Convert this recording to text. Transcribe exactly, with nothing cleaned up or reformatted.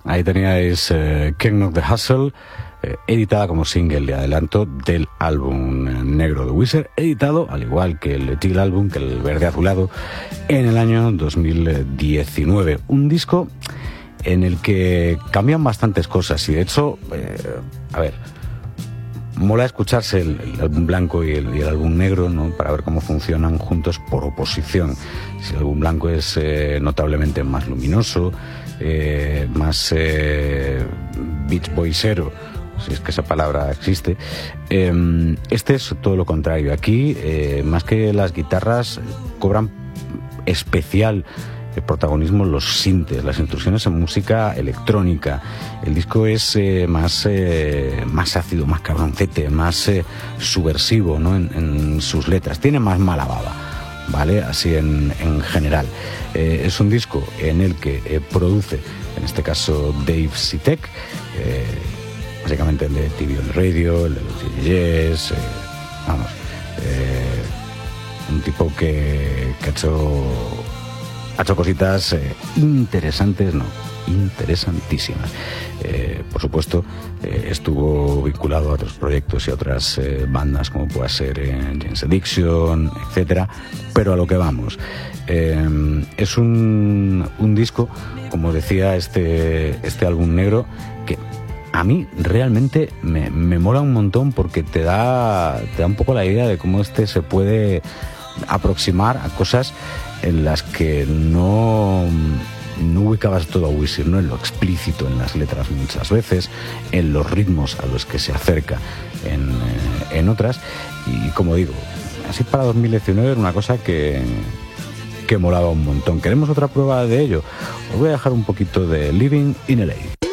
Ahí teníais eh, King of the Hustle, eh, editada como single de adelanto del álbum negro de Weezer, editado, al igual que el Teal álbum, que el verde azulado, en el año dos mil diecinueve. Un disco en el que cambian bastantes cosas y, de hecho, eh, a ver, mola escucharse el, el álbum blanco y el, y el álbum negro, ¿no?, para ver cómo funcionan juntos por oposición. Si el álbum blanco es eh, notablemente más luminoso, eh, más eh, Beach Boysero, si es que esa palabra existe, eh, este es todo lo contrario. Aquí, eh, más que las guitarras, cobran especial el protagonismo los sintes, las instrucciones en música electrónica. El disco es eh, más, eh, más ácido, más cabroncete, más eh, subversivo, ¿no?, en, en sus letras. Tiene más mala baba, ¿vale? Así en, en general. Eh, es un disco en el que eh, produce, en este caso, Dave Sitek, eh, básicamente el de T V on Radio, el de los D Js, eh, vamos, eh, un tipo que, que ha hecho... Ha hecho cositas eh, interesantes, no, interesantísimas. Eh, por supuesto, eh, estuvo vinculado a otros proyectos y a otras eh, bandas, como pueda ser eh, Jane's Addiction, etcétera. Pero a lo que vamos. Eh, es un, un disco, como decía, este, este álbum negro, que a mí realmente me, me mola un montón, porque te da, te da un poco la idea de cómo este se puede aproximar a cosas en las que no, no ubicabas todo a Weezer, ¿no?, en lo explícito en las letras muchas veces, en los ritmos a los que se acerca en, en otras, y como digo, así para dos mil diecinueve era una cosa que, que molaba un montón. ¿Queremos otra prueba de ello? Os voy a dejar un poquito de Living in L A.